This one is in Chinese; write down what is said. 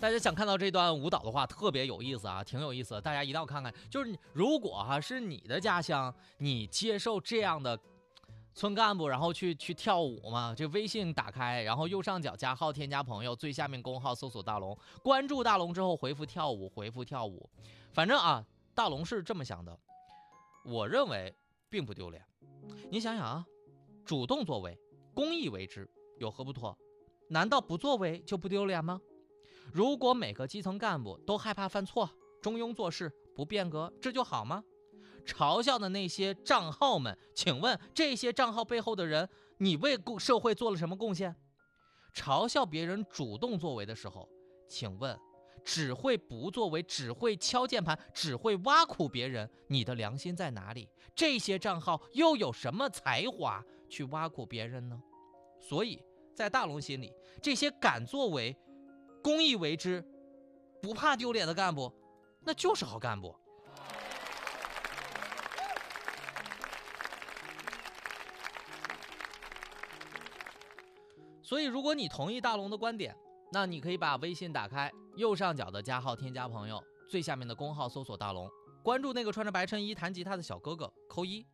大家想看到这段舞蹈的话，特别有意思啊，挺有意思的，大家一定要看看。就是如果是你的家乡，你接受这样的村干部，然后去跳舞嘛，这微信打开，然后右上角加号添加朋友，最下面公号搜索大龙，关注大龙之后回复跳舞，回复跳舞。反正啊，大龙是这么想的，我认为并不丢脸。你想想啊，主动作为，公益为之，有何不妥？难道不作为就不丢脸吗？如果每个基层干部都害怕犯错，中庸做事，不变革，这就好吗？嘲笑的那些账号们，请问这些账号背后的人，你为社会做了什么贡献？嘲笑别人主动作为的时候，请问只会不作为，只会敲键盘，只会挖苦别人，你的良心在哪里？这些账号又有什么才华去挖苦别人呢？所以在大龙心里，这些敢作为、公益为之、不怕丢脸的干部，那就是好干部。所以如果你同意大龙的观点，那你可以把微信打开，右上角的加号添加朋友，最下面的公号搜索大龙，关注那个穿着白衬衣弹吉他的小哥哥，扣1。